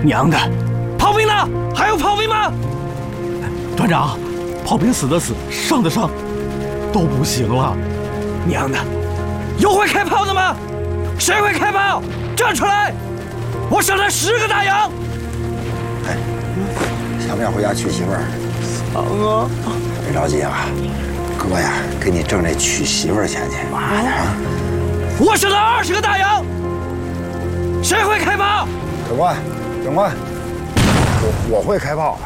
娘的，炮兵呢？还有炮兵吗？ 团长，炮兵死的死，伤的伤，都不行了。 娘的，有会开炮的吗？谁会开炮？站出来！我赏他10个大洋。 哎，想不想回家娶媳妇儿？ 想啊！ 别着急啊，哥呀，给你挣这娶媳妇儿钱去。妈的啊！ 我赏他20个大洋。谁会开炮？ 长官，长官，我会开炮。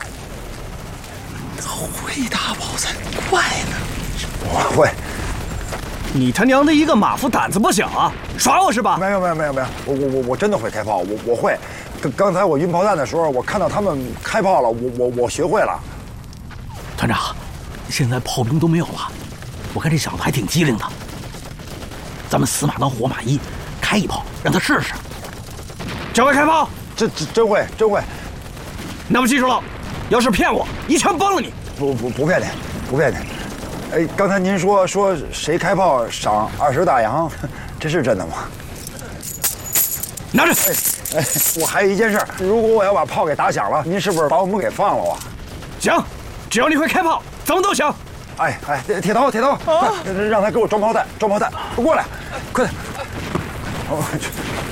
会打炮才怪呢！ 我会。 你他娘的一个马夫胆子不小啊！耍我是吧？ 没有，我真的会开炮，我会。刚才我运炮弹的时候，我看到他们开炮了，我学会了。 团长，现在炮兵都没有了，我看这小子还挺机灵的。咱们死马当活马医，开一炮让他试试。 真会开炮？ 真会。 那么记住了，要是骗我，一枪崩了你！ 不骗你。哎，刚才您说谁开炮赏20大洋，这是真的吗？ 拿着。 哎，我还有一件事，如果我要把炮给打响了，您是不是把我们给放了啊？ 行，只要你会开炮，怎么都行。 哎，铁头，快让他给我装炮弹，过来，快点！